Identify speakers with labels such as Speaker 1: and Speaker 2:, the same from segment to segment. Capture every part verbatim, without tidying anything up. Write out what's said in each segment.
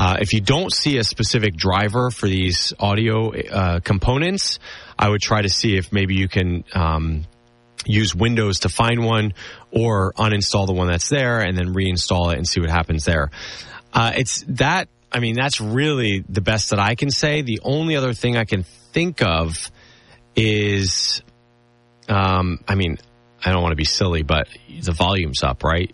Speaker 1: Uh, if you don't see a specific driver for these audio uh, components, I would try to see if maybe you can um, use Windows to find one or uninstall the one that's there and then reinstall it and see what happens there. Uh, it's that, I mean, that's really the best that I can say. The only other thing I can think of is, um, I mean, I don't want to be silly, but the volume's up, right?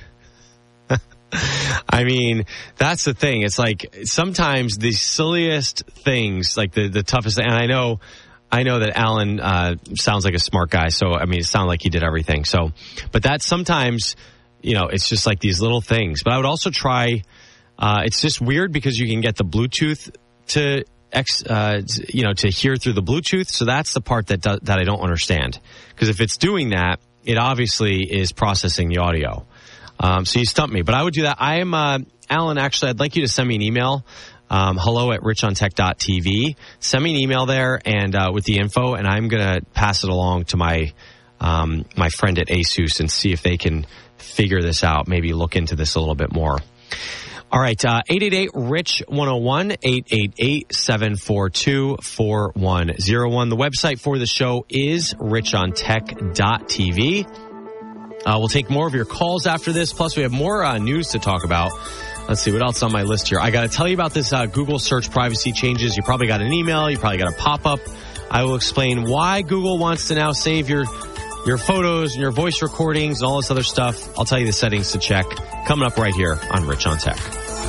Speaker 1: I mean, that's the thing. It's like sometimes the silliest things, like the, the toughest thing, and I know, I know that Alan uh, sounds like a smart guy, so I mean, it sounded like he did everything. So, but that sometimes, you know, it's just like these little things. But I would also try. Uh, it's just weird because you can get the Bluetooth to, ex, uh, you know, to hear through the Bluetooth. So that's the part that do, that I don't understand. Because if it's doing that, it obviously is processing the audio. Um, so you stumped me, but I would do that. I am, uh, Alan, actually, I'd like you to send me an email. Um, hello at richontech dot t v. Send me an email there and, uh, with the info, and I'm going to pass it along to my, um, my friend at ASUS and see if they can figure this out. Maybe look into this a little bit more. All right. Uh, eight eight eight, R I C H, one oh one, eight eight eight, seven four two, four one oh one. The website for the show is richontech dot t v. Uh, we'll take more of your calls after this. Plus, we have more uh, news to talk about. Let's see what else on my list here. I got to tell you about this uh, Google search privacy changes. You probably got an email. You probably got a pop-up. I will explain why Google wants to now save your your photos and your voice recordings and all this other stuff. I'll tell you the settings to check. Coming up right here on Rich on Tech.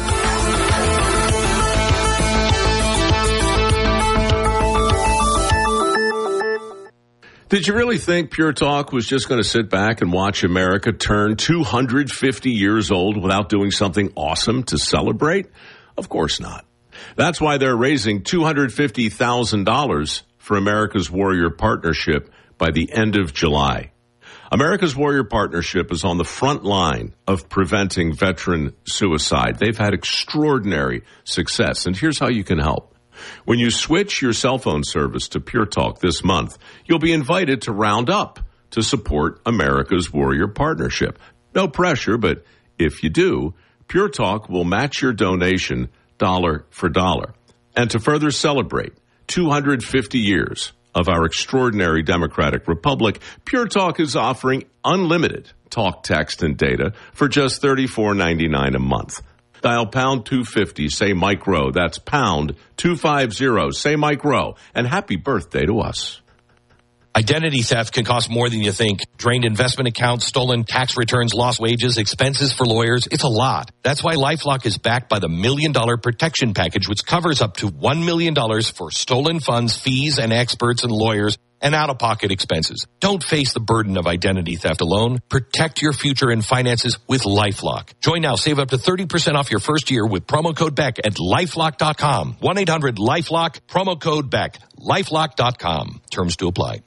Speaker 2: Did you really think Pure Talk was just going to sit back and watch America turn two hundred fifty years old without doing something awesome to celebrate? Of course not. That's why they're raising two hundred fifty thousand dollars for America's Warrior Partnership by the end of July. America's Warrior Partnership is on the front line of preventing veteran suicide. They've had extraordinary success, and here's how you can help. When you switch your cell phone service to Pure Talk this month, you'll be invited to round up to support America's Warrior Partnership. No pressure, but if you do, Pure Talk will match your donation dollar for dollar. And to further celebrate two hundred fifty years of our extraordinary democratic republic, Pure Talk is offering unlimited talk, text, and data for just thirty-four ninety-nine a month. Dial pound two fifty, say Mike Rowe. That's pound two fifty, say Mike Rowe. And happy birthday to us.
Speaker 3: Identity theft can cost more than you think. Drained investment accounts, stolen tax returns, lost wages, expenses for lawyers. It's a lot. That's why LifeLock is backed by the Million Dollar Protection Package, which covers up to one million dollars for stolen funds, fees, and experts and lawyers, and out-of-pocket expenses. Don't face the burden of identity theft alone. Protect your future and finances with LifeLock. Join now. Save up to thirty percent off your first year with promo code Beck at lifelock dot com. one eight hundred lifelock, promo code Beck, lifelock dot com. Terms to apply.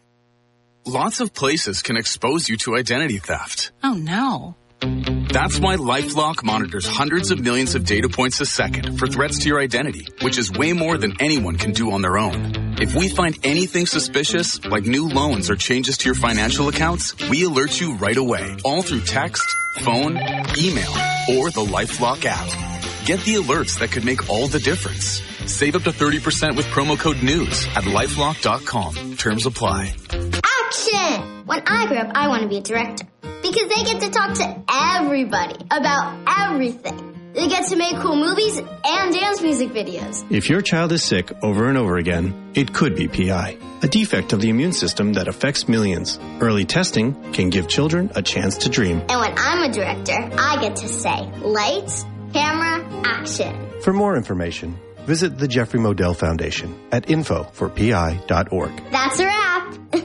Speaker 4: Lots of places can expose you to identity theft.
Speaker 5: Oh, no.
Speaker 4: That's why LifeLock monitors hundreds of millions of data points a second for threats to your identity, which is way more than anyone can do on their own. If we find anything suspicious, like new loans or changes to your financial accounts, we alert you right away, all through text, phone, email, or the LifeLock app. Get the alerts that could make all the difference. Save up to thirty percent with promo code NEWS at lifelock dot com. Terms apply.
Speaker 6: Action! When I grow up, I want to be a director. Because they get to talk to everybody about everything. They get to make cool movies and dance music videos.
Speaker 7: If your child is sick over and over again, it could be P I, a defect of the immune system that affects millions. Early testing can give children a chance to dream.
Speaker 6: And when I'm a director, I get to say, lights, camera, action.
Speaker 7: For more information, visit the Jeffrey Modell Foundation at info for P I dot org.
Speaker 6: That's a wrap.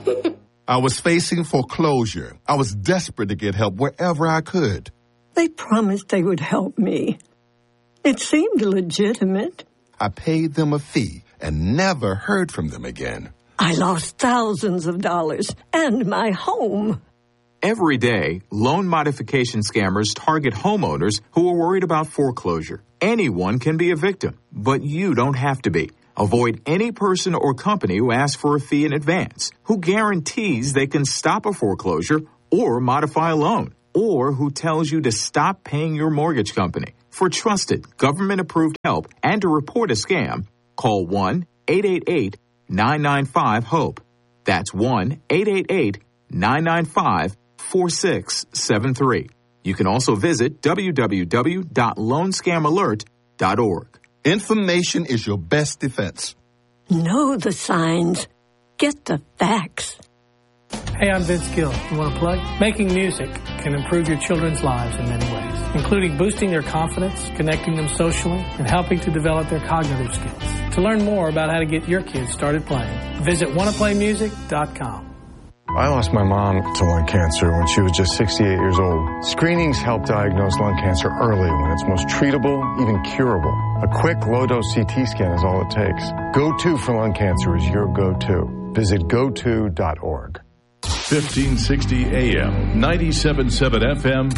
Speaker 8: I was facing foreclosure. I was desperate to get help wherever I could.
Speaker 9: They promised they would help me. It seemed legitimate.
Speaker 8: I paid them a fee and never heard from them again.
Speaker 9: I lost thousands of dollars and my home.
Speaker 10: Every day, loan modification scammers target homeowners who are worried about foreclosure. Anyone can be a victim, but you don't have to be. Avoid any person or company who asks for a fee in advance, who guarantees they can stop a foreclosure or modify a loan, or who tells you to stop paying your mortgage company. For trusted, government-approved help and to report a scam, call one eight eight eight nine nine five HOPE. That's one eight eight eight nine nine five four six seven three. You can also visit w w w dot loan scam alert dot org.
Speaker 8: Information is your best defense.
Speaker 9: Know the signs. Get the facts.
Speaker 5: Hey, I'm Vince Gill. You want to plug? Making music can improve your children's lives in many ways, including boosting their confidence, connecting them socially, and helping to develop their cognitive skills. To learn more about how to get your kids started playing, visit wanna play music dot com.
Speaker 11: I lost my mom to lung cancer when she was just sixty-eight years old. Screenings help diagnose lung cancer early when it's most treatable, even curable. A quick, low-dose C T scan is all it takes. Go to for lung cancer is your go-to. Visit go to dot org.
Speaker 12: fifteen sixty A M, ninety-seven point seven F M,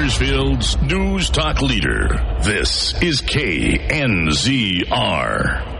Speaker 12: Bakersfield's News Talk Leader. This is K N Z R.